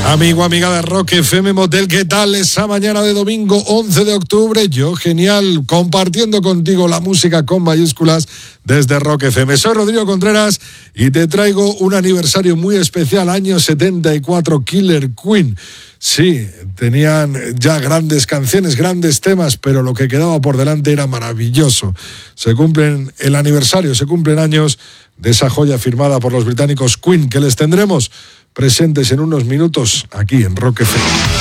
Amigo, amiga de Rock FM Motel, ¿qué tal esa mañana de domingo 11 de octubre? Yo, genial, compartiendo contigo la música con mayúsculas desde Rock FM. Soy Rodrigo Contreras y te traigo un aniversario muy especial, año 74, Killer Queen. Sí, tenían ya grandes canciones, grandes temas, pero lo que quedaba por delante era maravilloso. Se cumplen años de esa joya firmada por los británicos Queen, que les tendremos presentes en unos minutos aquí en Rock FM.